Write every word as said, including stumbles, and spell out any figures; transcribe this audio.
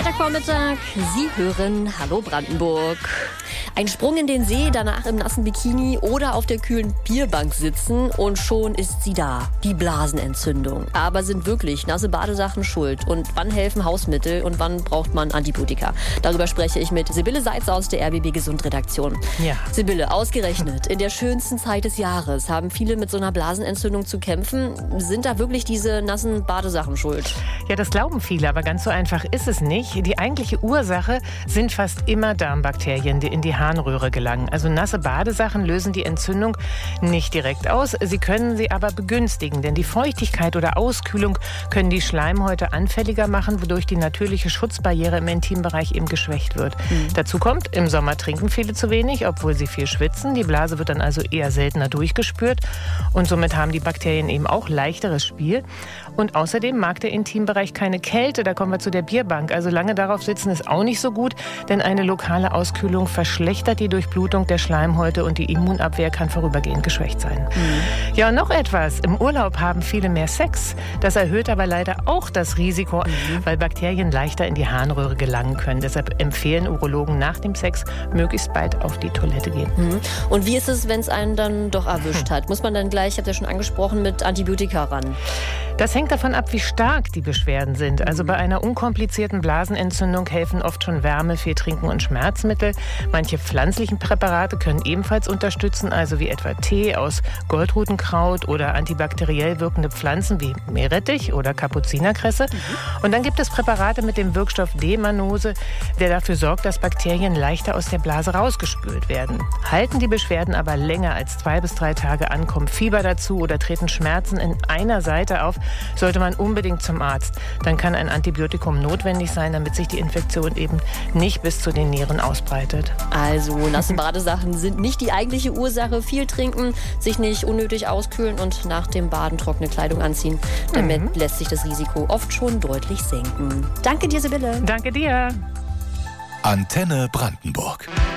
Freitagvormittag, Sie hören Hallo Brandenburg. Ein Sprung in den See, danach im nassen Bikini oder auf der kühlen Bierbank sitzen und schon ist sie da, die Blasenentzündung. Aber sind wirklich nasse Badesachen schuld? Und wann helfen Hausmittel und wann braucht man Antibiotika? Darüber spreche ich mit Sibylle Seitz aus der R B B Gesund-Redaktion. Ja. Sibylle, ausgerechnet in der schönsten Zeit des Jahres haben viele mit so einer Blasenentzündung zu kämpfen. Sind da wirklich diese nassen Badesachen schuld? Ja, das glauben viele, aber ganz so einfach ist es nicht. Die eigentliche Ursache sind fast immer Darmbakterien, die in die Harnröhre gelangen. Also nasse Badesachen lösen die Entzündung nicht direkt aus. Sie können sie aber begünstigen, denn die Feuchtigkeit oder Auskühlung können die Schleimhäute anfälliger machen, wodurch die natürliche Schutzbarriere im Intimbereich eben geschwächt wird. Mhm. Dazu kommt, im Sommer trinken viele zu wenig, obwohl sie viel schwitzen. Die Blase wird dann also eher seltener durchgespürt und somit haben die Bakterien eben auch leichteres Spiel. Und außerdem mag der Intimbereich keine Kälte, da kommen wir zu der Bierbank. Also lange darauf sitzen ist auch nicht so gut, denn eine lokale Auskühlung verschlechtert die Durchblutung der Schleimhäute und die Immunabwehr kann vorübergehend geschwächt sein. Mhm. Ja, und noch etwas. Im Urlaub haben viele mehr Sex. Das erhöht aber leider auch das Risiko, mhm. weil Bakterien leichter in die Harnröhre gelangen können. Deshalb empfehlen Urologen nach dem Sex möglichst bald auf die Toilette gehen. Mhm. Und wie ist es, wenn es einen dann doch erwischt hat? Muss man dann gleich, ich habe ja schon angesprochen, mit Antibiotika ran? Das hängt davon ab, wie stark die Beschwerden sind. Also bei einer unkomplizierten Blasenentzündung helfen oft schon Wärme, viel Trinken und Schmerzmittel. Manche pflanzlichen Präparate können ebenfalls unterstützen, also wie etwa Tee aus Goldrutenkraut oder antibakteriell wirkende Pflanzen wie Meerrettich oder Kapuzinerkresse. Mhm. Und dann gibt es Präparate mit dem Wirkstoff D-Mannose, der dafür sorgt, dass Bakterien leichter aus der Blase rausgespült werden. Halten die Beschwerden aber länger als zwei bis drei Tage an, kommt Fieber dazu oder treten Schmerzen in einer Seite auf, sollte man unbedingt zum Arzt. Dann kann ein Antibiotikum notwendig sein, damit sich die Infektion eben nicht bis zu den Nieren ausbreitet. Also nasse Badesachen sind nicht die eigentliche Ursache. Viel trinken, sich nicht unnötig auskühlen und nach dem Baden trockene Kleidung anziehen. Damit mhm. lässt sich das Risiko oft schon deutlich senken. Danke dir, Sibylle. Danke dir. Antenne Brandenburg.